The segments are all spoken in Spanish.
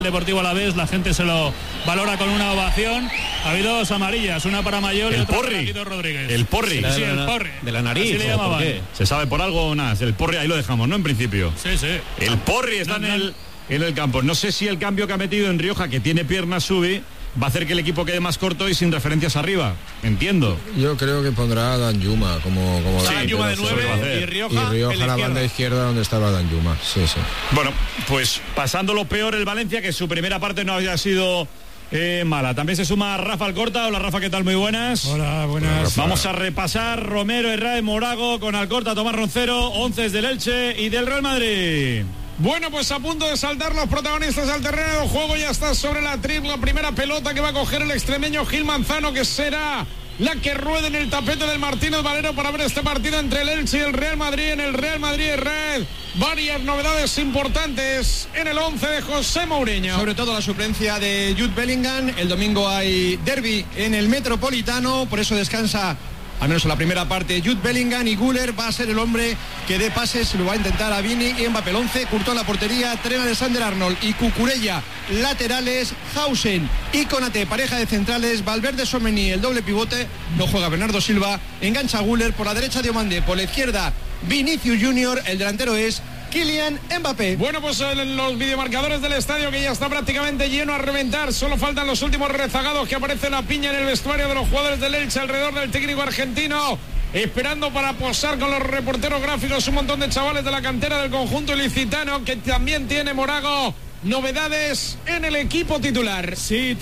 Deportivo Alavés, la gente se lo valora con una ovación. Ha habido 2 amarillas, una para Mayor y otra para Guido Rodríguez. El porri. Sí, el porri. De la nariz. Así le llamaban. ¿Por qué? ¿Se sabe por algo o nada? El porri ahí lo dejamos, ¿no? En principio. Sí. El porri está en el campo. No sé si el cambio que ha metido en Rioja, que tiene piernas, sube, va a hacer que el equipo quede más corto y sin referencias arriba. Entiendo. Yo creo que pondrá a Danjuma como Danjuma de 9 y Rioja en la banda izquierda donde estaba Danjuma. Sí. Bueno, pues pasando lo peor el Valencia, que su primera parte no había sido mala. También se suma Rafa Alcorta. Hola Rafa, ¿qué tal? Muy buenas. Hola, buenas. Vamos a repasar Romero, Herrera, Morago, con Alcorta, Tomás Roncero, 11 del Elche y del Real Madrid. Bueno, pues a punto de saltar los protagonistas al terreno de juego. Ya está sobre la primera pelota que va a coger el extremeño Gil Manzano, que será la que ruede en el tapete del Martínez Valero para ver este partido entre el Elche y el Real Madrid. En el Real Madrid Red, varias novedades importantes en el 11 de José Mourinho. Sobre todo la suplencia de Jude Bellingham. El domingo hay derbi en el Metropolitano, por eso descansa al menos en la primera parte Jude Bellingham, y Güler va a ser el hombre que dé pases, lo va a intentar a Vini y Mbappé. 11, Courtois en la portería, Trent Alexander-Arnold y Cucurella laterales, Hausen y Konaté pareja de centrales, Valverde, Tchouaméni el doble pivote, no juega Bernardo Silva, engancha a Güler, por la derecha Diomande, por la izquierda Vinicius Junior, el delantero es Kylian Mbappé. Bueno, pues los videomarcadores del estadio, que ya está prácticamente lleno a reventar. Solo faltan los últimos rezagados, que aparece la piña en el vestuario de los jugadores del Elche alrededor del técnico argentino, esperando para posar con los reporteros gráficos un montón de chavales de la cantera del conjunto ilicitano, que también tiene Morago novedades en el equipo titular. Sí,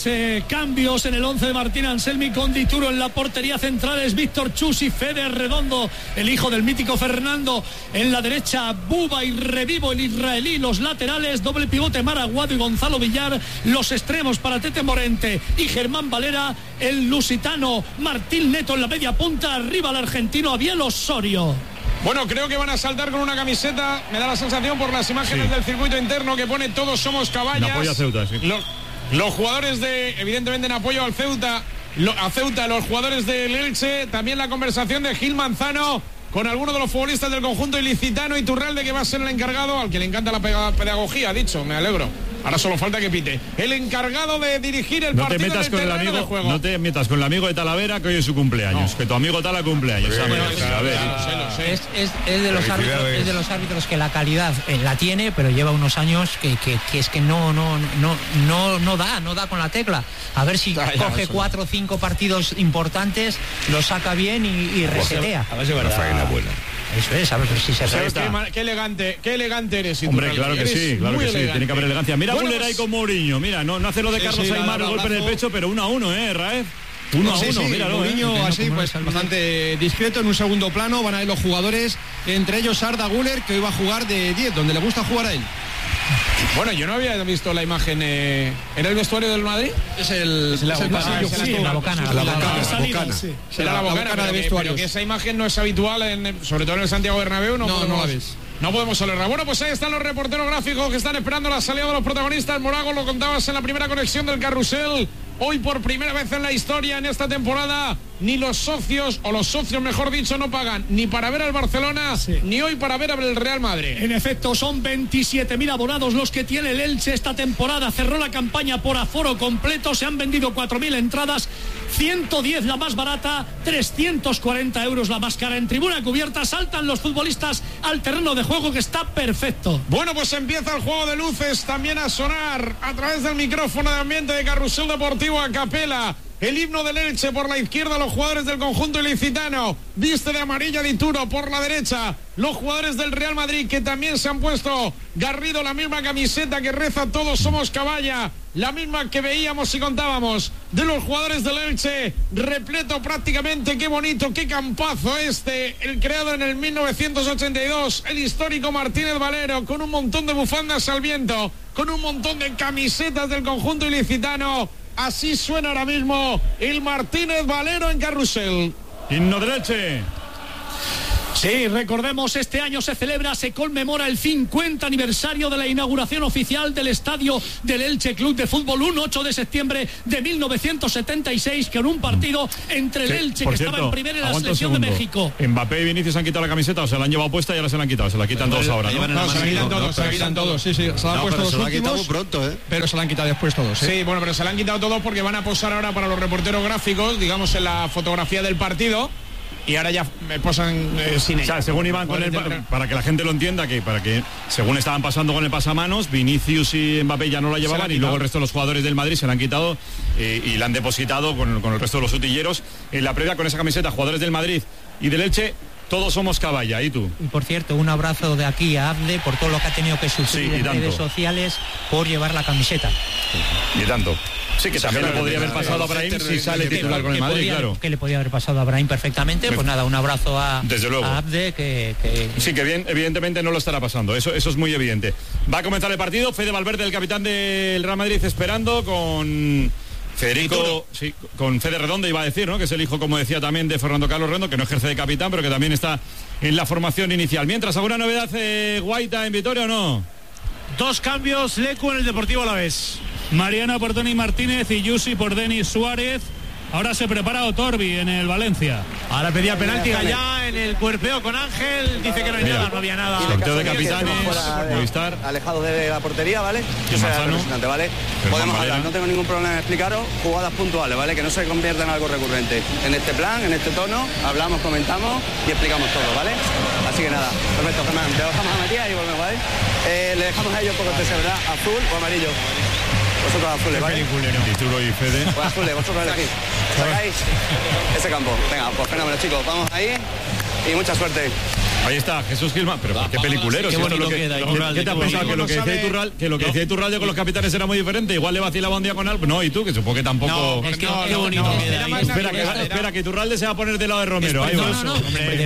3 cambios en el 11 de Martín Anselmi, con Dituro en la portería, centrales Víctor Chus y Fede Redondo, el hijo del mítico Fernando, en la derecha Buba y Revivo, el israelí, los laterales doble pivote Maraguado y Gonzalo Villar, los extremos para Tete Morente y Germán Valera, el lusitano Martín Neto en la media punta, arriba el argentino Abiel Osorio. Bueno, creo que van a saltar con una camiseta, me da la sensación por las imágenes del circuito interno, que pone Todos somos caballas. En apoyo a Ceuta, sí. Los jugadores evidentemente en apoyo al Ceuta, los jugadores del Elche, también la conversación de Gil Manzano con algunos de los futbolistas del conjunto ilicitano, y Turralde, que va a ser el encargado, al que le encanta la pedagogía, ha dicho, me alegro. Ahora solo falta que pite. El encargado de dirigir el partido en el terreno de juego. No te metas con el amigo de Talavera, que hoy es su cumpleaños. No. Que tu amigo Tala cumpleaños. Es de los árbitros que la calidad la tiene, pero lleva unos años que es que no da con la tecla. A ver si coge 4 o 5 partidos importantes, lo saca bien y resetea. A ver si va a faena buena. Eso es, a ver si se sabe. Qué elegante eres. Hombre, claro que sí, tiene que haber elegancia. Mira, bueno, Güler ahí con Mourinho, mira, no hace lo de Carlos Aymar, el golpe en el pecho, pero 1-1, Raef. 1-1, míralo. Mourinho así, pues bastante discreto, en un segundo plano, van a ir los jugadores, entre ellos Arda Güler, que hoy va a jugar de 10, donde le gusta jugar a él. Bueno, yo no había visto la imagen. ¿Era el vestuario del Madrid? Es la bocana. Será la bocana de vestuario. Pero que esa imagen no es habitual, sobre todo en el Santiago Bernabéu. No la ves. No podemos hablar. Bueno, pues ahí están los reporteros gráficos que están esperando la salida de los protagonistas. Morago, lo contabas en la primera conexión del carrusel. Hoy, por primera vez en la historia, en esta temporada, ni los socios, o los socios mejor dicho, no pagan ni para ver al Barcelona, ni hoy para ver al Real Madrid. En efecto, son 27.000 abonados los que tiene el Elche esta temporada. Cerró la campaña por aforo completo, se han vendido 4.000 entradas, 110 la más barata, 340 euros la más cara. En tribuna cubierta saltan los futbolistas al terreno de juego, que está perfecto. Bueno, pues empieza el juego de luces también a sonar a través del micrófono de ambiente de Carrusel Deportivo a capela. El himno del Elche por la izquierda, los jugadores del conjunto ilicitano. Viste de amarilla Dituro por la derecha. Los jugadores del Real Madrid, que también se han puesto, Garrido, la misma camiseta que reza Todos somos caballa, la misma que veíamos y contábamos de los jugadores del Elche, repleto prácticamente. Qué bonito, qué campazo el creado en el 1982, el histórico Martínez Valero, con un montón de bufandas al viento, con un montón de camisetas del conjunto ilicitano. Así suena ahora mismo el Martínez Valero en Carrusel. Himno del Elche. Sí, recordemos, este año se conmemora el 50 aniversario de la inauguración oficial del estadio del Elche Club de Fútbol, un 8 de septiembre de 1976, con un partido entre el Elche, que estaba en primera, y la selección de México. Mbappé y Vinicius han quitado la camiseta, o se la han llevado puesta y ahora se la han quitado, se la quitan todos ahora, ¿no? No, se la quitan todos, sí, sí. Se la han puesto los últimos, muy pronto, ¿eh? Pero se la han quitado después todos, ¿eh? Sí, bueno, pero se la han quitado todos porque van a posar ahora para los reporteros gráficos, digamos, en la fotografía del partido. Y ahora ya me posan sin ella. O sea, según iban con para que la gente lo entienda, para que según estaban pasando con el pasamanos, Vinicius y Mbappé ya no la llevaban y luego el resto de los jugadores del Madrid se la han quitado y la han depositado con el resto de los utilleros. En la previa con esa camiseta, jugadores del Madrid y del Elche, todos somos caballa. ¿Y tú? Y por cierto, un abrazo de aquí a Abde por todo lo que ha tenido que sufrir en redes sociales por llevar la camiseta. Y tanto. Sí, que también le podría haber pasado a Brahim si sale titular con el Madrid, claro. Que le podía haber pasado a Brahim perfectamente. Pues nada, un abrazo a Abde. Sí, que bien, evidentemente no lo estará pasando. Eso es muy evidente. Va a comenzar el partido. Fede Valverde, el capitán del Real Madrid, esperando con Federico, sí, con Fede Redondo, iba a decir, ¿no? Que es el hijo, como decía, también de Fernando Carlos Redondo, que no ejerce de capitán, pero que también está en la formación inicial. Mientras, ¿alguna novedad, Guaita, en Vitoria o no? 2 cambios, Lecu en el Deportivo Alavés. Mariano por Toni Martínez y Yusi por Denis Suárez. Ahora se prepara Otorbi en el Valencia. Ahora pedía penalti Gallá en el cuerpeo con Ángel. Dice que no hay nada, no había nada. Sorteo de capitanes, Movistar. Alejado de la portería, ¿vale? Yo soy el representante, ¿vale? Podemos hablar, no tengo ningún problema en explicaros jugadas puntuales, ¿vale? Que no se conviertan en algo recurrente. En este plan, en este tono, hablamos, comentamos y explicamos todo, ¿vale? Así que nada, perfecto, Germán. Te dejamos a Matías y volvemos, ¿vale? Le dejamos a ellos porque usted se verá azul o amarillo. Vosotros azules, ¿vale? Titulo y Fede. Pues azules, vosotros elegís. Sacáis ese campo. Venga, pues fenómeno, chicos. Vamos ahí y mucha suerte. Ahí está, Jesús Gilman, pero qué peliculero. Qué bonito queda. ¿Qué te has pensado? Que lo que decía Iturralde con los capitanes era muy diferente. Igual le vacilaba un día con algo. No, y tú, que supongo que tampoco. No, es que qué bonito queda. Espera, que Iturralde se va a poner del lado de Romero. No,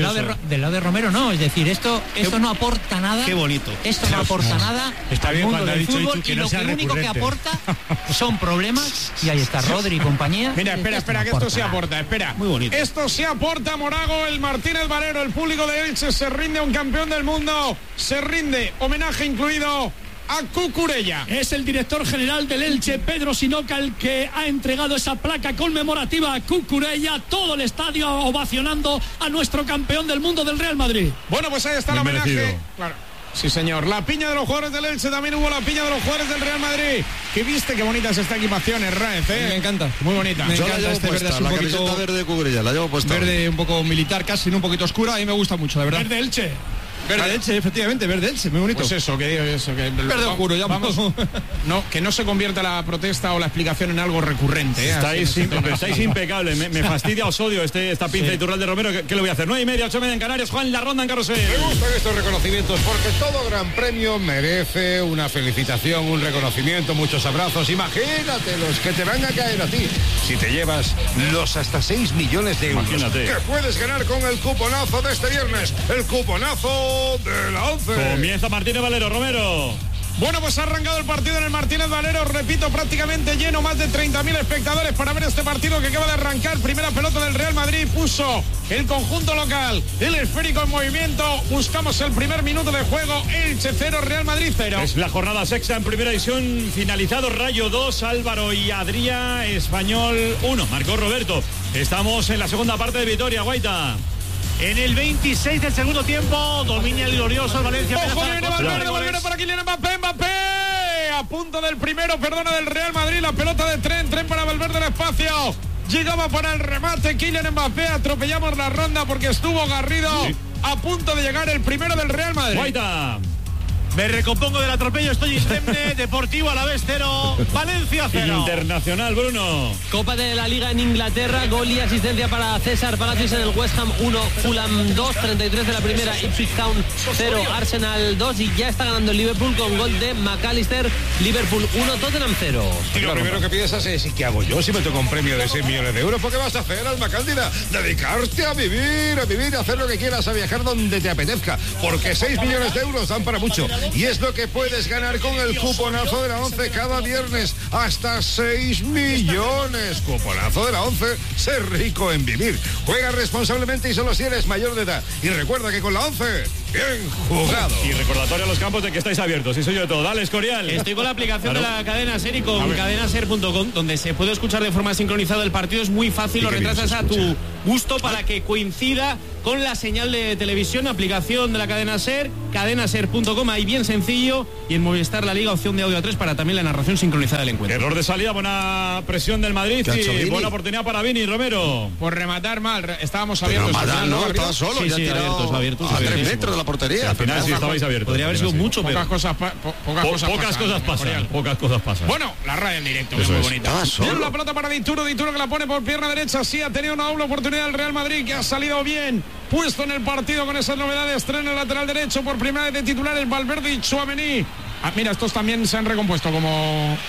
del lado de Romero no. Es decir, esto no aporta nada. Qué bonito. Esto no aporta nada al mundo del fútbol, y lo único que aporta son problemas. Y ahí está Rodri y compañía. Mira, espera, que esto sí aporta. Espera. Muy bonito. Esto sí aporta, Morago, el Martínez Valero, el público de Elche se rinde a un campeón del mundo, se rinde, homenaje incluido a Cucurella. Es el director general del Elche, Pedro Sinoca, el que ha entregado esa placa conmemorativa a Cucurella, todo el estadio ovacionando a nuestro campeón del mundo del Real Madrid. Bueno, pues ahí está el homenaje. Claro. Sí, señor. La piña de los jugadores del Elche, también hubo la piña de los jugadores del Real Madrid. ¿Qué viste? Qué bonita es esta equipación, Raez, ¿eh? Me encanta. Muy bonita. Me encanta este verde así un poquito verde Cucurella, la llevo puesta. Verde un poco militar, casi un poquito oscura. A mí me gusta mucho, de verdad. Verde Elche. Verde Elche, efectivamente, verde Elche, muy bonito. Pues eso, que verde oscuro, ya vamos. No, que no se convierta la protesta o la explicación en algo recurrente. Estáis impecables. Me fastidia, os odio esta pinza Iturralde Romero. ¿Qué le voy a hacer? 9:30, 8:30 en Canarias. Juan, la ronda en Carrusel. Me gustan estos reconocimientos porque todo gran premio merece una felicitación, un reconocimiento, muchos abrazos. Imagínate los que te van a caer a ti si te llevas los hasta 6 millones de euros. Imagínate. Que puedes ganar con el cuponazo de este viernes. El cuponazo de la 11. Comienza Martínez Valero, Romero. Bueno, pues ha arrancado el partido en el Martínez Valero, repito, prácticamente lleno, más de 30.000 espectadores para ver este partido que acaba de arrancar. Primera pelota del Real Madrid, puso el conjunto local, el esférico en movimiento. Buscamos el primer minuto de juego, Elche 0, Real Madrid 0. Es la jornada sexta en primera división, finalizado Rayo 2, Álvaro y Adrià, Español 1, marcó Roberto. Estamos en la segunda parte de Vitoria, Guaita. En el 26 del segundo tiempo, domina el glorioso Valencia. ¡Ojo, viene Valverde para Kylian Mbappé! A punto del primero, del Real Madrid, la pelota de tren para Valverde, el espacio. Llegaba para el remate Kylian Mbappé, atropellamos la ronda porque estuvo Garrido. Sí. A punto de llegar el primero del Real Madrid. Guaita. Me recompongo del atropello, estoy indemne. Deportivo Alavés 0, Valencia 0. Internacional, Bruno. Copa de la Liga en Inglaterra, gol y asistencia para César Palacios en el West Ham 1, Fulham 2, 33 de la primera, Ipswich Town 0, Arsenal 2 y ya está ganando el Liverpool con gol de McAllister. Liverpool 1, Tottenham 0. Y lo primero que piensas es, ¿y qué hago yo si me toco un premio de 6 millones de euros? ¿Por qué vas a hacer, Alma Cándida? Dedicarte a vivir, a hacer lo que quieras, a viajar donde te apetezca, porque 6 millones de euros dan para mucho. Y es lo que puedes ganar con el cuponazo de la 11 cada viernes. viernes hasta 6 millones. Cuponazo de la 11. Ser rico en vivir. Juega responsablemente y solo si eres mayor de edad. Y recuerda que con la 11, bien jugado. Y recordatorio a los campos de que estáis abiertos. Y soy yo de todo. Dale, Escorial. Estoy con la aplicación de la cadena SER y con cadenaser.com, donde se puede escuchar de forma sincronizada el partido. Es muy fácil, lo retrasas a tu gusto para que coincida con la señal de televisión. Aplicación de la cadena SER, cadenaser.com, ahí bien sencillo. Y en Movistar La Liga, opción de audio 3 para también la narración sincronizada del encuentro. Error de salida, buena presión del Madrid y buena oportunidad para Vini, Romero. Por rematar mal, estábamos abiertos. No, estaba solo, sí, abiertos, a 3 metros de la portería. Sí, al final sí estabais abiertos. Podría haber sido mucho peor. Pocas cosas pasan. Bueno, la radio en directo, que es muy bonita. Tiene la pelota para Dituro que la pone por pierna derecha. Sí, ha tenido una doble oportunidad el Real Madrid, que ha salido bien puesto en el partido con esas novedades. Tren el lateral derecho por primera vez de titular el Valverde y Tchouaméni. Mira, estos también se han recompuesto como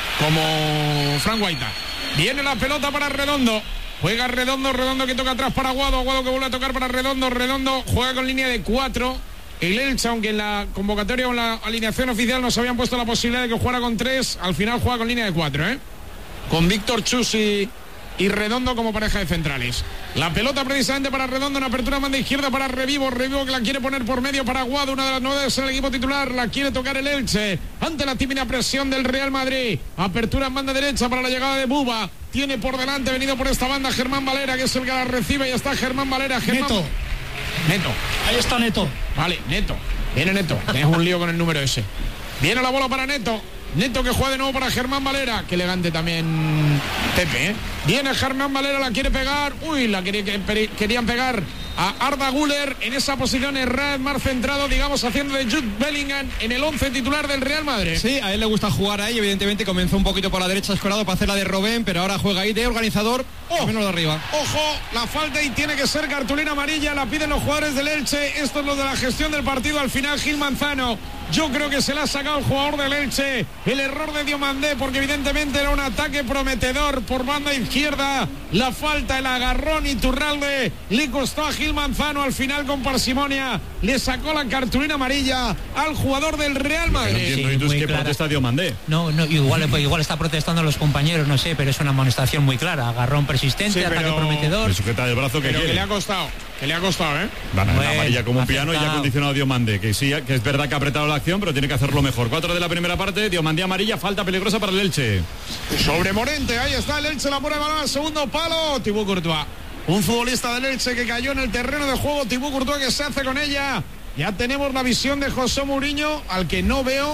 Frank Guaita. Viene la pelota para Redondo. Juega Redondo que toca atrás para Aguado que vuelve a tocar para Redondo juega con línea de 4. El Elche, aunque en la convocatoria o en la alineación oficial nos habían puesto la posibilidad de que jugara con 3, al final juega con línea de 4, con Víctor Chus y Redondo como pareja de centrales. La pelota precisamente para Redondo, en apertura banda izquierda para Revivo que la quiere poner por medio para Aguado, una de las novedades en el equipo titular, la quiere tocar el Elche ante la tímida presión del Real Madrid. Apertura en banda derecha para la llegada de Buba, tiene por delante, venido por esta banda Germán Valera, que es el que la recibe, y está Germán Valera. Neto. Ahí está Neto. Vale, Neto. Viene Neto. Tienes un lío con el número ese. Viene la bola para Neto. Neto que juega de nuevo para Germán Valera. Qué elegante también Pepe, Viene Germán Valera, la quiere pegar. Querían pegar a Arda Güler en esa posición errada, más centrado, digamos, haciendo de Jude Bellingham en el 11 titular del Real Madrid. Sí, a él le gusta jugar ahí. Evidentemente comenzó un poquito por la derecha escorado para hacer la de Robben, pero ahora juega ahí de organizador, menos de arriba. Ojo, la falta y tiene que ser cartulina amarilla. La piden los jugadores del Elche. Esto es lo de la gestión del partido. Al final Gil Manzano, yo creo que se le ha sacado el jugador del Elche el error de Diomandé, porque evidentemente era un ataque prometedor por banda izquierda. La falta, el agarrón, Iturralde le costó a Gil Manzano. Al final, con parsimonia, le sacó la cartulina amarilla al jugador del Real Madrid. No entiendo, ¿qué protesta Diomandé? No, igual está protestando a los compañeros, no sé, pero es una amonestación muy clara. Agarrón persistente, ataque prometedor. Sujeta el brazo que le ha costado. Bueno, amarilla como un piano, y ya ha condicionado a Diomandé, que sí, que es verdad que ha apretado la acción, pero tiene que hacerlo mejor. 4 de la primera parte, Diomandé amarilla, falta peligrosa para el Elche. Sobre Morente, ahí está el Elche, la pone de balón al segundo palo. Thibaut Courtois, un futbolista del Elche que cayó en el terreno de juego. Thibaut Courtois, que se hace con ella. Ya tenemos la visión de José Mourinho, al que no veo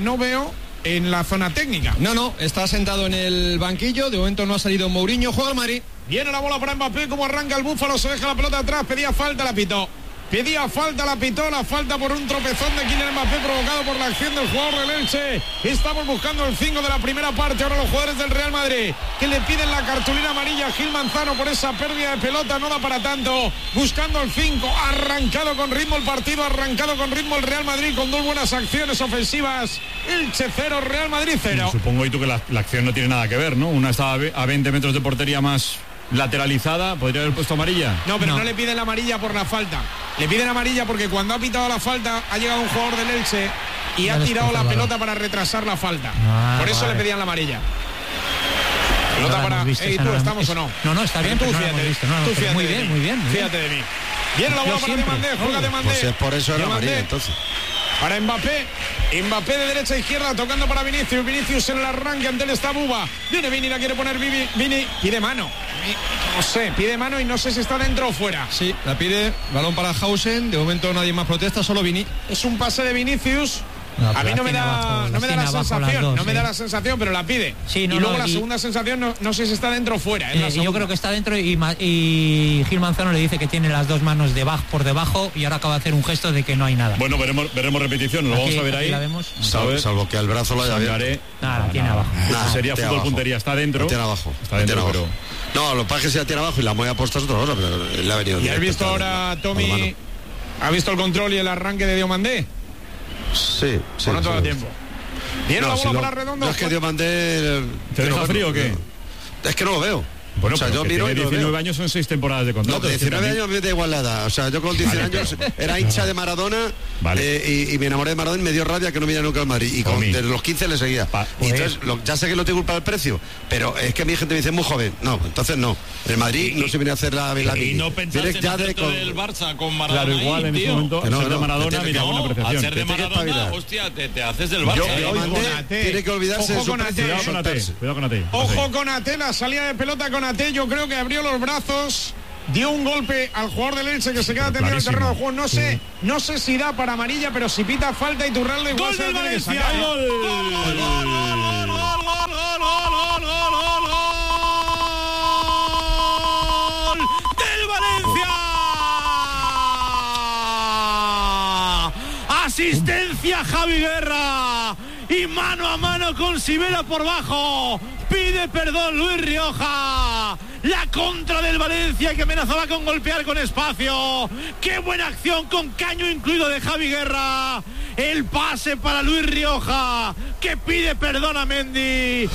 en la zona técnica. No, está sentado en el banquillo. De momento no ha salido Mourinho. Juega el Madrid. Viene la bola para Mbappé, como arranca el Búfalo, se deja la pelota atrás, pedía falta, la pitó, la falta por un tropezón de Kylian Mbappé provocado por la acción del jugador del Elche. Estamos buscando el 5 de la primera parte, ahora los jugadores del Real Madrid, que le piden la cartulina amarilla a Gil Manzano por esa pérdida de pelota, no da para tanto, buscando el 5, arrancado con ritmo el partido, arrancado con ritmo el Real Madrid, con 2 buenas acciones ofensivas. Elche 0, Real Madrid 0. Supongo, y tú, que la acción no tiene nada que ver, ¿no? Una estaba a 20 metros de portería más lateralizada, ¿podría haber puesto amarilla? No, pero no le piden la amarilla por la falta. Le piden amarilla porque cuando ha pitado la falta ha llegado un jugador del Elche y ha tirado la pelota para retrasar la falta. Por eso le pedían la amarilla. Pelota para... ¿tú estamos o no? No, está bien, tú no fíjate. Tú fíjate muy bien. Fíjate de mí. Viene la bola para Diomandé, juega Diomandé. Pues es por eso era amarilla, entonces. Para Mbappé de derecha a izquierda, tocando para Vinicius en el arranque, ante él está Buba. Viene Vini, la quiere poner Vini, pide mano. No sé, pide mano y no sé si está dentro o fuera. Sí, la pide, balón para Hausen, de momento nadie más protesta, solo Vini. Es un pase de Vinicius. A mí no me da la sensación, pero la pide. Sí, y luego la segunda sensación, no sé si está dentro o fuera. Yo creo que está dentro y Gil Manzano le dice que tiene las 2 manos por debajo y ahora acaba de hacer un gesto de que no hay nada. Bueno, veremos repetición, lo vamos a ver ahí. La vemos. Salvo que al brazo lo haya abierto. Nada, tiene abajo. Sería fútbol abajo. Puntería, está dentro. Tiene abajo. Está dentro, pero... No, lo que pasa es que se la tiene abajo y la mueve a puesta otra hora, pero le ha venido. ¿Y has visto ahora, Tommy, ha visto el control y el arranque de Diomandé? Sí. No todo el tiempo. Viene la bola para Redondo. No es que Diomandé... ¿Te deja frío o qué? Es que no lo veo. Bueno, o sea, yo miro tiene 19 años, son 6 temporadas de contrato. No, 19 años me da igual la edad. O sea, yo con 19 años era hincha de Maradona, y me enamoré de Maradona y me dio rabia que no viniera nunca al Madrid. Y desde los 15 le seguía. Y entonces, ya sé que no te culpa el precio, pero es que a mi gente me dice muy joven. No, entonces no. El Madrid no se viene a hacer la y no pensaste en hacer del Barça con Maradona. Claro, igual en ese momento, hacer de Maradona, mira, buena apreciación. Hacer de Maradona, hostia, te haces del Barça. Tiene que olvidarse de su Cuidado con Ate. Ojo con Ate, la salida de pelota con Ate, yo creo que abrió los brazos, dio un golpe al jugador del Elche que se queda tendido en el terreno de juego. No sé si da para amarilla, pero si pita falta Iturralde igual ¡Gol se del lo tiene que Valencia! sacar. ¡Gol! ¡Del Valencia! Asistencia Javi Guerra y mano a mano con Sibela por bajo. Pide perdón Luis Rioja. La contra del Valencia que amenazaba con golpear con espacio. Qué buena acción con caño incluido de Javi Guerra. El pase para Luis Rioja que pide perdón a Mendy.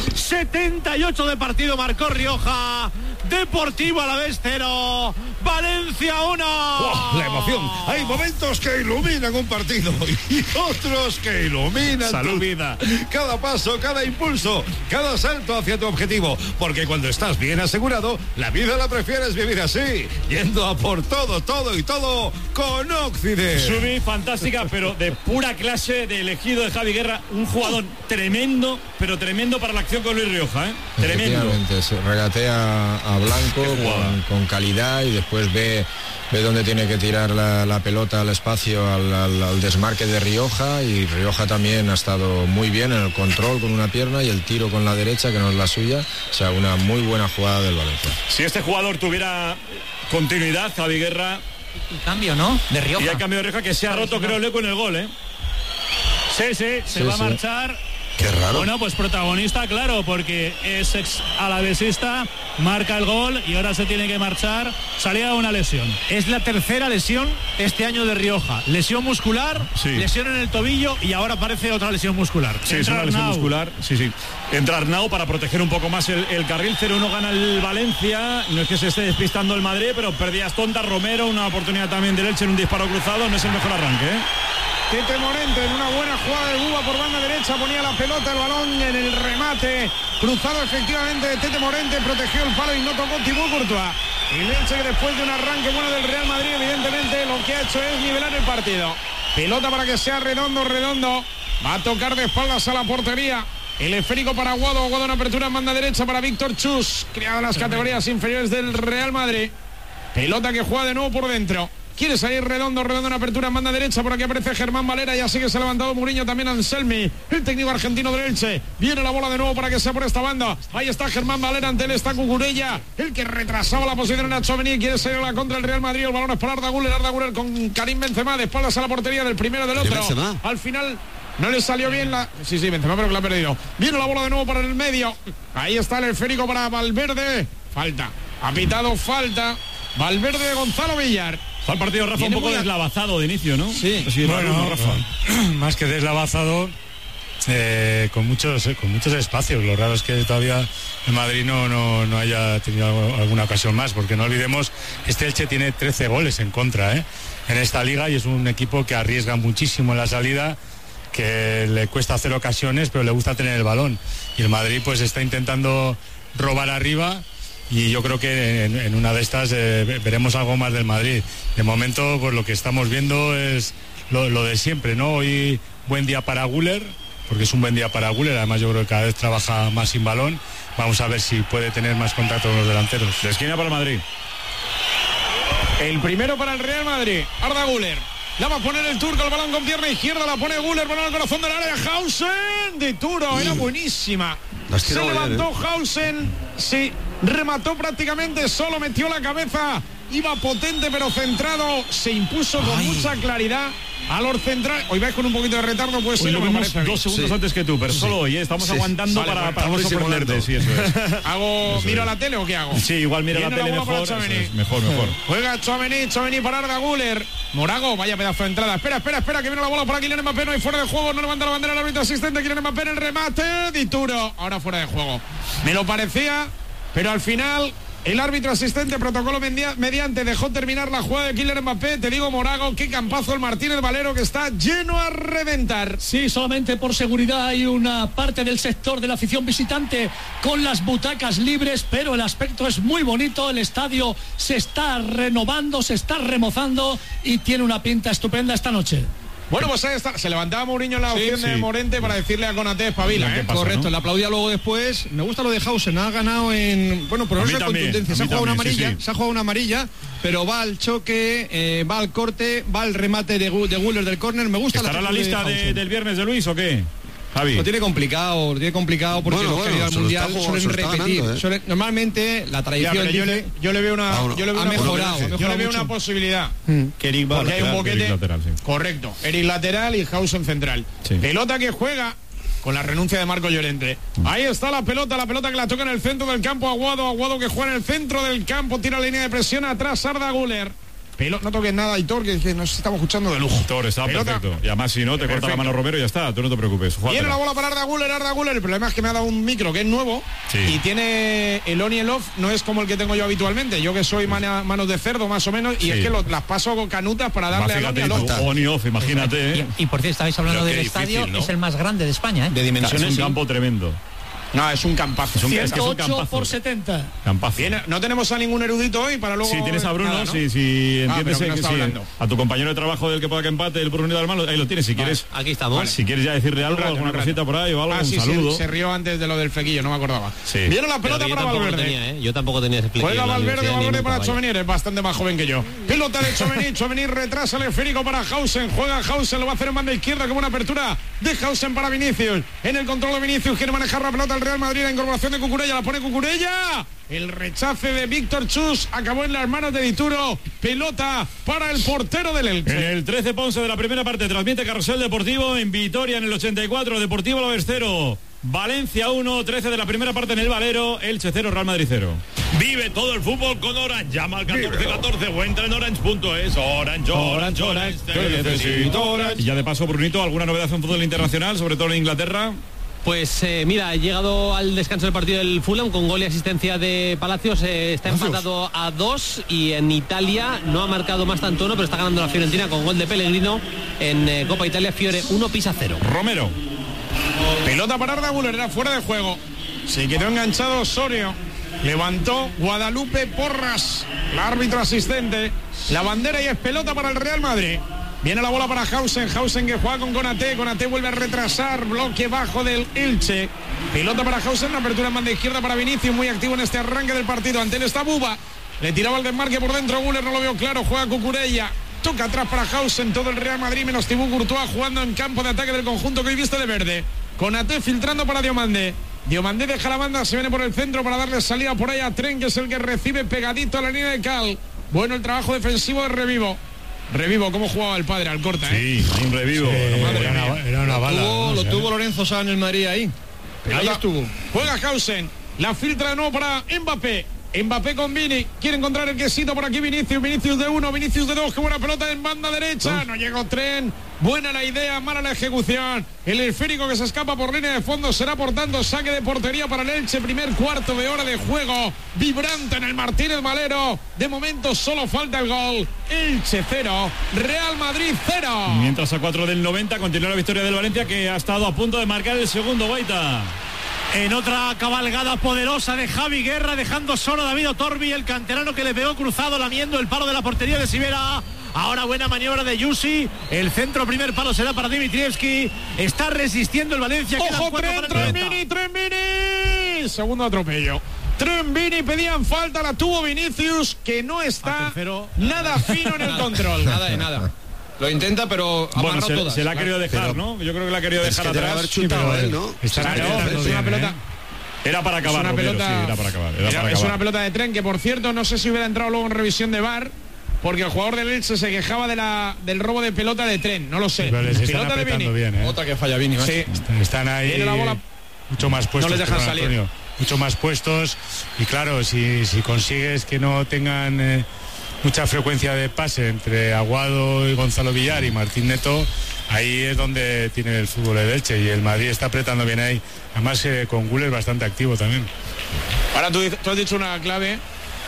78 de partido marcó Rioja. Deportivo Alavés 0, Valencia 1. ¡Oh, la emoción! Hay momentos que iluminan un partido y otros que iluminan tu vida. Cada paso, cada impulso, cada salto hacia tu objetivo. Porque cuando estás bien asegurado, la vida la prefieres vivir así, yendo a por todo y todo con Occident. Subi, fantástica, pero de pura clase de elegido de Javi Guerra. Un jugador tremendo, pero tremendo para la acción con Luis Rioja, ¿eh? Tremendo. Se regatea a Blanco con calidad y después ve dónde tiene que tirar la pelota al espacio, al desmarque de Rioja, y Rioja también ha estado muy bien en el control con una pierna y el tiro con la derecha, que no es la suya. O sea, una muy buena jugada del Valencia. Si este jugador tuviera continuidad, Javi Guerra... El cambio, ¿no? De Rioja. Y el cambio de Rioja que se ha roto, creo, con el gol, ¿eh? Sí, se va a marchar. Qué raro. Bueno, pues protagonista, claro, porque es ex alavesista, marca el gol y ahora se tiene que marchar. Salía de una lesión. Es la tercera lesión este año de Rioja. Lesión muscular, lesión en el tobillo y ahora parece otra lesión muscular. Sí, es una lesión muscular. Sí. Entra Arnau para proteger un poco más el carril. 0-1 gana el Valencia. No es que se esté despistando el Madrid, pero pérdidas tontas. Romero, una oportunidad también del Elche en un disparo cruzado. No es el mejor arranque, ¿eh? Tete Morente en una buena jugada de Buba por banda derecha, ponía la pelota, el balón en el remate, cruzado efectivamente de Tete Morente, protegió el palo y no tocó Thibaut Courtois. Y Elche, que después de un arranque bueno del Real Madrid, evidentemente lo que ha hecho es nivelar el partido. Pelota para que sea Redondo, va a tocar de espaldas a la portería. El esférico para Aguado en apertura en banda derecha para Víctor Chus, criado en las categorías inferiores del Real Madrid. Pelota que juega de nuevo por dentro. Quiere salir Redondo en apertura en banda derecha. Por aquí aparece Germán Valera. Ya sí que se ha levantado Mourinho, también Anselmi, el técnico argentino del Elche. Viene la bola de nuevo para que sea por esta banda. Ahí está Germán Valera, ante él está Cucurella, el que retrasaba la posición en Tchouaméni. Quiere salir a la contra el Real Madrid. El balón es para Arda Güler con Karim Benzema, de espaldas a la portería del primero del otro. Al final no le salió bien la... Sí, Benzema, pero que la ha perdido. Viene la bola de nuevo para el medio. Ahí está el esférico para Valverde. Falta. Ha pitado falta. Valverde de Gonzalo Villar. Fue el partido, Rafa, un poco deslavazado de inicio, ¿no? Sí, bueno, Rafa. Más que deslavazado, con muchos espacios. Lo raro es que todavía el Madrid no haya tenido alguna ocasión más, porque no olvidemos, este Elche tiene 13 goles en contra, en esta liga, y es un equipo que arriesga muchísimo en la salida, que le cuesta hacer ocasiones, pero le gusta tener el balón. Y el Madrid pues está intentando robar arriba, y yo creo que en una de estas veremos algo más del Madrid. De momento, pues lo que estamos viendo es lo de siempre, ¿no? Hoy buen día para Güler, porque es un buen día para Güler. Además, yo creo que cada vez trabaja más sin balón. Vamos a ver si puede tener más contacto con los delanteros. De esquina para el Madrid. El primero para el Real Madrid, Arda Güler. La va a poner el turco, el balón con pierna izquierda, la pone Güler, balón al corazón del área. Hausen de Turo, era buenísima. Se levantó Hausen, sí, remató prácticamente solo, metió la cabeza, iba potente pero centrado, se impuso con mucha claridad a los centrales. Hoy vais con un poquito de retardo, pues sí, lo vimos 2 segundos antes que tú, pero solo hoy, estamos aguantando para no sorprenderte. Sí, eso es. ¿Miro la tele o qué hago? Sí, igual mira la tele mejor. Mejor. Juega Tchouaméni para Arda Güler. Morago, vaya pedazo de entrada. Espera, que viene la bola para Kylian Mbappé, no hay fuera de juego, no levanta la bandera el árbitro asistente. Kylian Mbappé en el remate, Dituro, ahora fuera de juego. Me lo parecía, pero al final El árbitro asistente, protocolo mediante, dejó terminar la jugada de Kylian Mbappé. Te digo, Morago, qué campazo el Martínez Valero, que está lleno a reventar. Sí, solamente por seguridad hay una parte del sector de la afición visitante con las butacas libres, pero el aspecto es muy bonito. El estadio se está renovando, se está remozando y tiene una pinta estupenda esta noche. Bueno, pues ahí está. Se levantaba Mourinho en la opción de Morente para decirle a Konaté, espabila, ¿eh? Correcto, le aplaudía luego después. Me gusta lo de Hausen, ha ganado en... Bueno, por eso es contundencia. Se ha jugado una amarilla, se ha jugado una amarilla, pero va al choque, va al corte, va al remate de Güler del córner. Me gusta. ¿Estará la lista del viernes de Luis o qué? Javi. Lo tiene complicado porque los que han ido al Mundial suelen repetir. Normalmente la tradición dice, yo le veo una posibilidad. Que Eric va porque hay un boquete lateral, sí. Correcto. Eric lateral y Hausen central. Sí. Pelota que juega con la renuncia de Marco Llorente. Ahí está la pelota que la toca en el centro del campo. Aguado que juega en el centro del campo, tira la línea de presión atrás Arda Güler. No toques nada, Aitor, que nos estamos escuchando de lujo. Aitor, está perfecto. Y además, si no, te corta la mano Romero y ya está. Tú no te preocupes. Viene la bola para Arda Güler. El problema es que me ha dado un micro que es nuevo. Sí. Y tiene el on y el off. No es como el que tengo yo habitualmente. Yo que soy manos de cerdo, más o menos. Y es que las paso con canutas para darle al on y al off. On y off, imagínate. Y por cierto, estabais hablando del estadio. Difícil, ¿no? Es el más grande de España, ¿eh? De dimensiones. Es un campo tremendo. No, es un campazo. 108 por 70. Campazo. Bien, no tenemos a ningún erudito hoy para luego... Sí, tienes a Bruno, nada, ¿no? Si entiendes que sí, a tu compañero de trabajo del que pueda que empate, el Bruno de Almalo, ahí lo tienes, si quieres. Aquí estamos. Si quieres ya decirle algo, alguna cosita por ahí o algo, un saludo. Se rió antes de lo del flequillo, no me acordaba. Sí. Viene la pelota para Valverde. Yo tampoco tenía ese flequillo. Juega Valverde para Tchouaméni, es bastante más joven que yo. Pelota de Tchouaméni retrasa el esférico para Hausen. Juega Hausen, lo va a hacer en banda izquierda como una apertura de Hausen para Vinicius. En el control de Vinicius quiere manejar la pelota el Real Madrid, la incorporación de Cucurella, la pone Cucurella. El rechace de Víctor Chus acabó en las manos de Dituro. Pelota para el portero del Elche. En el 13 Ponce de la primera parte transmite Carrusel Deportivo en Vitoria en el 84. Deportivo Alavés 0. Valencia 1, 13 de la primera parte en el Valero, Elche 0, Real Madrid 0. Vive todo el fútbol con Orange. Llama al 1414 o entra en orange.es. Orange. Te necesito Orange. Y ya de paso, Brunito, ¿alguna novedad en fútbol internacional, sobre todo en Inglaterra? Pues mira, ha llegado al descanso del partido del Fulham con gol y asistencia de Palacios, está empatado a 2 y en Italia no ha marcado más Tantono, pero está ganando la Fiorentina con gol de Pellegrino en Copa Italia. Fiore 1, Pisa 0. Romero. Pelota para Arda Güler, era fuera de juego. Se quedó enganchado Osorio. Levantó Guadalupe Porras, el árbitro asistente. La bandera y es pelota para el Real Madrid. Viene la bola para Hausen que juega con Konaté vuelve a retrasar, bloque bajo del Elche. Pelota para Hausen, apertura en banda izquierda para Vinicius, muy activo en este arranque del partido. Ante él está Buba, le tiraba el desmarque por dentro, Güler no lo veo claro, juega Cucurella. Toca atrás para Hausen, todo el Real Madrid menos Thibaut Courtois jugando en campo de ataque del conjunto que hoy viste de verde. Konaté filtrando para Diomandé deja la banda, se viene por el centro para darle salida por ahí a Tren, que es el que recibe pegadito a la línea de Cal. Bueno el trabajo defensivo de Revivo, cómo jugaba el padre al corta, Sí, un Revivo. Era una bala. Lo tuvo Lorenzo Sá en el Madrid ahí. Ahí estuvo. Juega Hausen, la filtra de nuevo para Mbappé con Vini, quiere encontrar el quesito por aquí Vinicius de 1, Vinicius de 2, qué buena pelota en banda derecha, no llegó Tren, buena la idea, mala la ejecución, el esférico que se escapa por línea de fondo será por tanto saque de portería para el Elche, primer cuarto de hora de juego, vibrante en el Martínez Valero, de momento solo falta el gol, Elche 0, Real Madrid 0. Mientras a 4 del 90 continúa la victoria del Valencia, que ha estado a punto de marcar el segundo, Guaita. En otra cabalgada poderosa de Javi Guerra, dejando solo a David Otorbi, el canterano que le pegó cruzado lamiendo el palo de la portería de Sivera. Ahora buena maniobra de Yusi. El centro primer palo será para Dimitrievski. Está resistiendo el Valencia. ¡Ojo, Tren! Segundo atropello. Vini pedían falta, la tuvo Vinicius, que no está nada fino en el control. Nada de nada. Lo intenta, pero bueno, se la ha querido dejar, ¿no? Yo creo que la ha querido dejar atrás. Haber chutado él, ¿no? Es una pelota. Era para acabar, es una pelota, sí, era para acabar. Es una pelota de Tren que, por cierto, no sé si hubiera entrado luego en revisión de VAR, porque el jugador del Elche se quejaba del robo de pelota de Tren, no lo sé. Pelota de Vini. Bien, Otra que falla Vini. Sí. Están ahí la bola. Mucho más puestos. No les dejan salir. Antonio, mucho más puestos. Y claro, si consigues que no tengan mucha frecuencia de pase entre Aguado y Gonzalo Villar y Martín Neto, ahí es donde tiene el fútbol el Elche, y el Madrid está apretando bien ahí, además con Güler bastante activo también. Ahora tú has dicho una clave,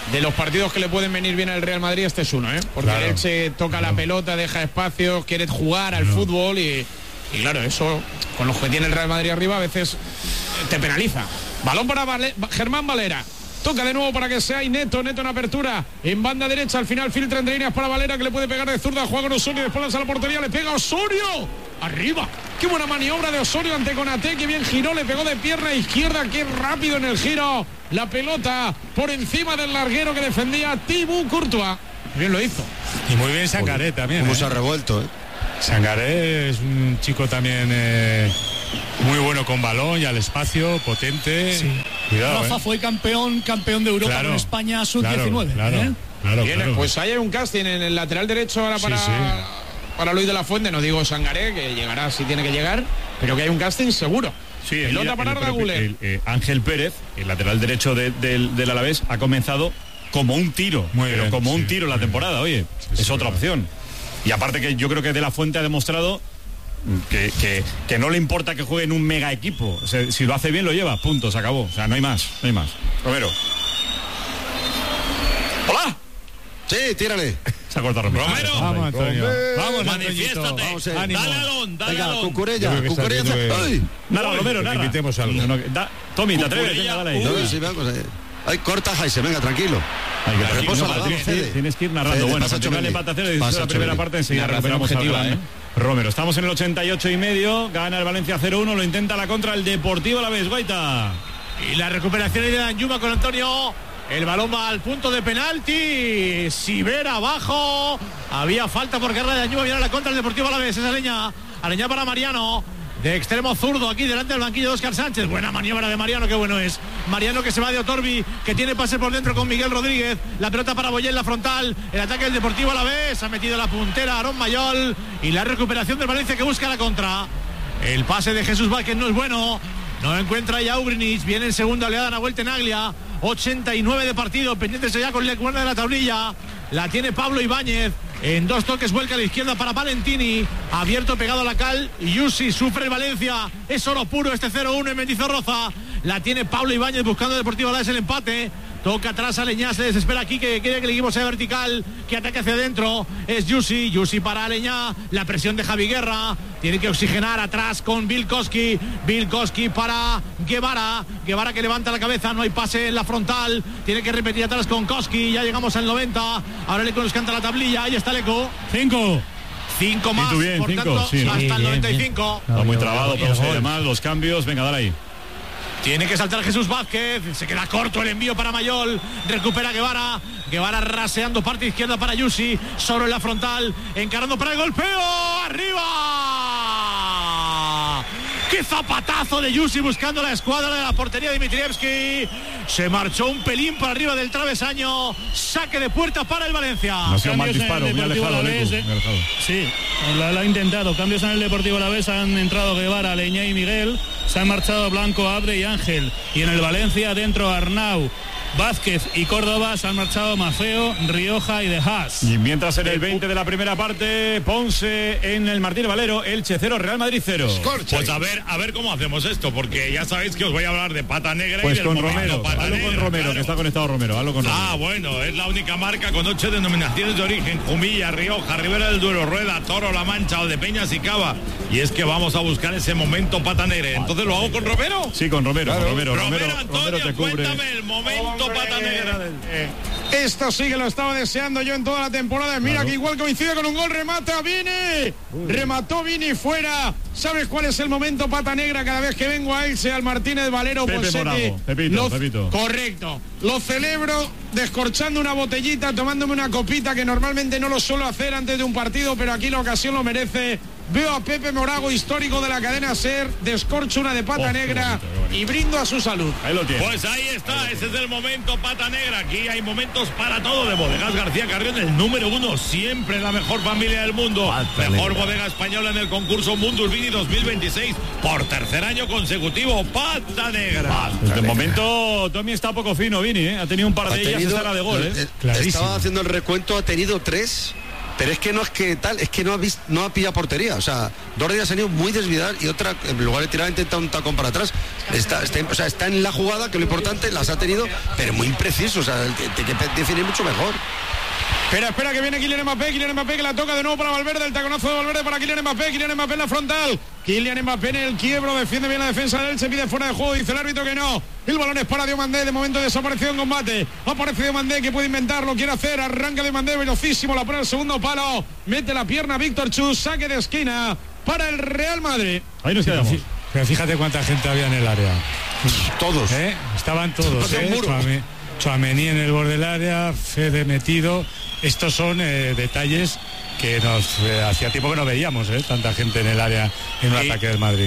de los partidos que le pueden venir bien al Real Madrid, este es uno, porque Claro. el Elche toca la pelota, deja espacios, quiere jugar al fútbol y claro, eso con los que tiene el Real Madrid arriba a veces te penaliza. Balón para Germán Valera. Toca de nuevo para que sea Neto en apertura, en banda derecha, al final filtra entre líneas para Valera, que le puede pegar de zurda, juega con Osorio, después lanza a la portería, le pega Osorio, arriba, qué buena maniobra de Osorio ante Konaté, que bien giró, le pegó de pierna izquierda, qué rápido en el giro, la pelota por encima del larguero que defendía Thibaut Courtois, bien lo hizo. Y muy bien Sangaré también. Cómo se ha revuelto, Sangaré es un chico también muy bueno con balón y al espacio, potente. Sí. Cuidado, Rafa fue campeón de Europa Claro, con España sub-19. Bien, pues hay un casting en el lateral derecho ahora para Luis de la Fuente, no digo Sangaré, que llegará si tiene que llegar, pero que hay un casting seguro. Sí, pelota para Arda Güler. Ángel Pérez, el lateral derecho del Alavés, ha comenzado como un tiro, un tiro la temporada, oye, es otra opción. Y aparte que yo creo que De la Fuente ha demostrado que no le importa que juegue en un mega equipo. O sea, si lo hace bien lo lleva, punto, se acabó. O sea, no hay más. Romero. ¡Hola! Sí, tírale. Se ha cortado Romero. Vamos, Antonio. Vamos, manifiéstate. Ánimo. Dale alón, dale Venga, alón. Cucurella. ¡Ay! Narra, Romero, narra. Invitemos algo. Tommy, te atreves, venga, dale ahí. No, sí, vamos. Ay, corta, Jaise, venga, tranquilo. Tienes que ir narrando. Bueno, continúa el empate a cero, dice la primera parte, enseguida recuperamos al Romero. Estamos en el 88,5, gana el Valencia 0-1, lo intenta la contra el Deportivo Alavés, Guaita. Y la recuperación de Danjuma con Antonio. El balón va al punto de penalti. Sivera abajo. Había falta por guerra de Danjuma. Viene a la contra el Deportivo Alavés. Esa Aleñá para Mariano. De extremo zurdo aquí delante del banquillo de Óscar Sánchez. Buena maniobra de Mariano, qué bueno es. Mariano que se va de Otorbi, que tiene pase por dentro con Miguel Rodríguez. La pelota para Boyé en la frontal. El ataque del Deportivo Alavés. Ha metido la puntera Aarón Mayol. Y la recuperación del Valencia que busca la contra. El pase de Jesús Vázquez no es bueno. No encuentra ya Ugrinic. Viene en segunda oleada Nahuel Tenaglia. 89 de partido. Pendientes ya con la cuerda de la tablilla. La tiene Pablo Ibáñez. En dos toques vuelca a la izquierda para Valentini. Abierto, pegado a la cal. Yusi sufre el Valencia. Es oro puro este 0-1 en Mendizorroza. La tiene Pablo Ibáñez buscando Deportivo Alavés el empate. Toca atrás a Aleñá, se desespera aquí, que quiere que el equipo sea vertical, que ataque hacia adentro. Es Yusi para Aleñá, la presión de Javi Guerra. Tiene que oxigenar atrás con Vilkoski para Guevara que levanta la cabeza, no hay pase en la frontal. Tiene que repetir atrás con Koski, ya llegamos al 90. Ahora Leco nos canta la tablilla, ahí está Leco. 5 más, por tanto, hasta el 95. Está muy trabado, pero además los cambios, venga, dale ahí. Tiene que saltar Jesús Vázquez. Se queda corto el envío para Mayol. Recupera Guevara raseando parte izquierda para Yusi. Solo en la frontal. Encarando para el golpeo. ¡Arriba! ¡Qué zapatazo de Yusi buscando la escuadra de la portería de Dmitrievski! Se marchó un pelín para arriba del travesaño. Saque de puerta para el Valencia. No ha sido mal disparo, muy alejado, Sí, lo ha intentado. Cambios en el Deportivo Alavés. Han entrado Guevara, Leñá y Miguel. Se han marchado Blanco, Abre y Ángel. Y en el Valencia, dentro Arnau, Vázquez y Córdoba, se han marchado Mafeo, Rioja y De Haas. Y mientras en el 20 de la primera parte, Ponce en el Martín Valero, Elche 0, Real Madrid 0. Pues a ver cómo hacemos esto, porque ya sabéis que os voy a hablar de Pata Negra pues y del con momento Romero, Pata hazlo Negra, con Romero, claro. que está conectado Romero, hazlo con Romero. Bueno, es la única marca con 8 denominaciones de origen: Jumilla, Rioja, Ribera del Duero, Rueda, Toro, La Mancha, Valdepeñas y Cava. Y es que vamos a buscar ese momento Pata Negra. Entonces lo hago con Romero. Sí, con Romero, claro. Romero, Romero te cubre. Cuéntame el momento Pata Negra. Esto sí que lo estaba deseando yo en toda la temporada. Mira que igual coincide con un gol, remata Vini. Remató Vini fuera. ¿Sabes cuál es el momento Pata Negra cada vez que vengo a Elche al Martínez Valero? Pepe Morago, Pepito. Correcto. Lo celebro descorchando una botellita, tomándome una copita, que normalmente no lo suelo hacer antes de un partido, pero aquí la ocasión lo merece. Veo a Pepe Morago, histórico de la cadena SER, descorcho una de Pata Negra y brindo a su salud. Ahí lo tiene. Pues ahí está, ese es el momento Pata Negra. Aquí hay momentos para todo de Bodegas García Carrión, el número 1, siempre la mejor familia del mundo. Mejor bodega española en el concurso Mundus Vini 2026, por tercer año consecutivo, Pata Negra. De momento, Tommy está poco fino, Vini, ¿eh? Ha tenido un par de ellas, esa era de gol, ¿eh? Estaba haciendo el recuento, ha tenido 3 pero es que no es que tal, es que no ha pillado portería. O sea, 2 días han ido muy desviadas y otra, en lugar de tirar, intenta un tacón para atrás. Está en la jugada, que lo importante, las ha tenido, pero muy impreciso. O sea, tiene que definir mucho mejor. Espera, que viene Kylian Mbappé que la toca de nuevo para Valverde, el taconazo de Valverde para Kylian Mbappé en la frontal. Kylian Mbappé en el quiebro, defiende bien la defensa del Elche, pide fuera de juego, dice el árbitro que no. El balón es para Diomandé, de momento desaparecido en combate. Aparece Diomandé, que puede inventarlo, quiere hacer, arranca Diomandé, velocísimo, la pone al segundo palo, mete la pierna Víctor Chus, saque de esquina para el Real Madrid. Ahí nos quedamos. Pero fíjate cuánta gente había en el área. Todos. Estaban todos. Tchouaméni en el borde del área, Fede metido. Estos son detalles que nos hacía tiempo que no veíamos, tanta gente en el área en un ataque del Madrid.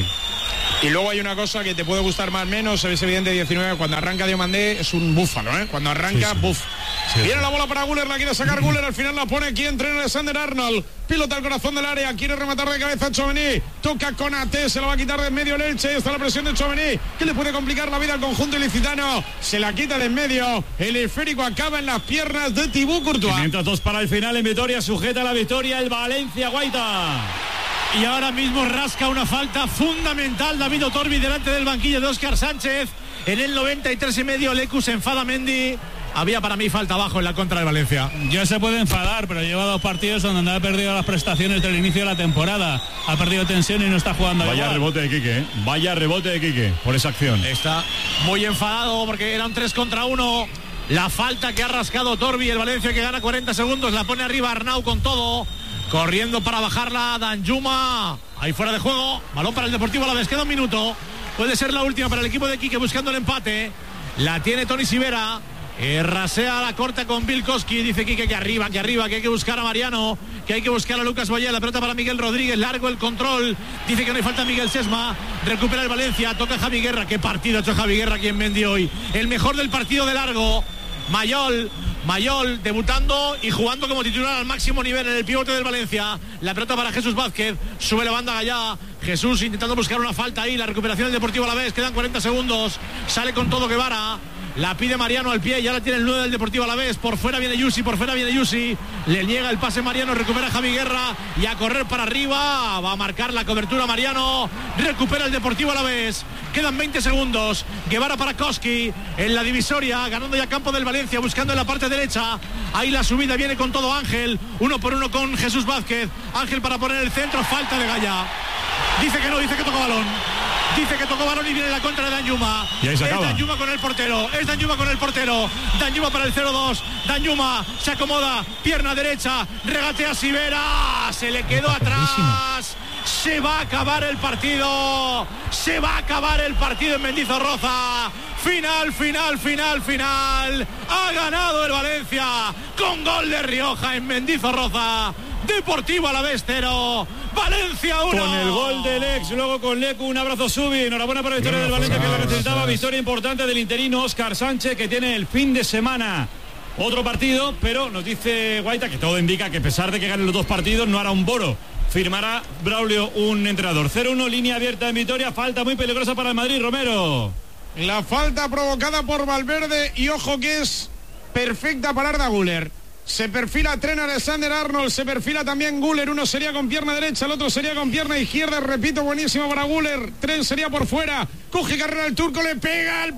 Y luego hay una cosa que te puede gustar más o menos, es evidente, 19, cuando arranca Diomandé es un búfalo, cuando arranca, sí. Buf. Sí, viene la bola para Güler, la quiere sacar Güler, al final la pone aquí, entrena Alexander Arnold, pilota al corazón del área, quiere rematar de cabeza a Tchouaméni, toca Konaté, se la va a quitar de en medio el Elche, está la presión de Tchouaméni, que le puede complicar la vida al conjunto ilicitano, se la quita de en medio, el esférico acaba en las piernas de Thibaut Courtois. 502 para el final en Vitoria, sujeta la victoria el Valencia, Guaita. Y ahora mismo rasca una falta fundamental David Otorbi delante del banquillo de Óscar Sánchez. En el 93,5 Lecu se enfada Mendy. Había para mí falta abajo en la contra de Valencia. Ya se puede enfadar, pero lleva 2 partidos donde ha perdido las prestaciones del inicio de la temporada. Ha perdido tensión y no está jugando. Vaya igual. Rebote de Quique, Vaya rebote de Quique por esa acción. Está muy enfadado porque eran 3 contra 1. La falta que ha rascado Otorbi, el Valencia que gana 40 segundos, la pone arriba Arnau con todo. Corriendo para bajarla Danjuma. Ahí fuera de juego. Balón para el Deportivo Alavés. Queda 1 minuto. Puede ser la última para el equipo de Quique buscando el empate. La tiene Toni Sivera. Rasea la corta con Bilkowski. Dice Quique que arriba, que hay que buscar a Mariano, que hay que buscar a Lucas Boyé. La pelota para Miguel Rodríguez. Largo el control. Dice que no hay falta Miguel Sesma. Recupera el Valencia. Toca Javi Guerra. Qué partido ha hecho Javi Guerra aquí en Mendy hoy. El mejor del partido de largo. Mayol debutando y jugando como titular al máximo nivel en el pivote del Valencia. La pelota para Jesús Vázquez, sube la banda Gallá. Jesús intentando buscar una falta ahí. La recuperación del Deportivo Alavés, quedan 40 segundos. Sale con todo Guevara. La pide Mariano al pie, ya la tiene el 9 del Deportivo Alavés. Por fuera viene Yusi. Le niega el pase Mariano, recupera Javi Guerra y a correr para arriba. Va a marcar la cobertura Mariano. Recupera el Deportivo Alavés. Quedan 20 segundos. Guevara para Koski en la divisoria, ganando ya campo del Valencia, buscando en la parte derecha. Ahí la subida viene con todo Ángel. 1 por 1 con Jesús Vázquez. Ángel para poner el centro, falta de Gallá. Dice que no, dice que tocó balón. Dice que tocó balón y viene la contra de Danjuma. Y ahí se acaba. Es Danjuma con el portero. Danjuma para el 0-2. Danjuma se acomoda. Pierna derecha. Regatea Sivera. Se le quedó atrás. Se va a acabar el partido. En Mendizorroza. Final. Ha ganado el Valencia con gol de Rioja en Mendizorroza. Deportivo Alavés 0, Valencia 1. Con el gol del ex, luego con Lecu, un abrazo Subi, enhorabuena por la victoria del Valencia que la necesitaba, victoria importante del interino Óscar Sánchez que tiene el fin de semana otro partido, pero nos dice Guaita que todo indica que a pesar de que ganen los 2 partidos no hará un boro. Firmará Braulio un entrenador. 0-1, línea abierta en Vitoria, falta muy peligrosa para el Madrid, Romero. La falta provocada por Valverde y ojo que es perfecta para Arda Güler. Se perfila Trent Alexander-Arnold, se perfila también Güler, uno sería con pierna derecha, el otro sería con pierna izquierda, repito, buenísimo para Güler, Trent sería por fuera, coge carrera el turco, le pega al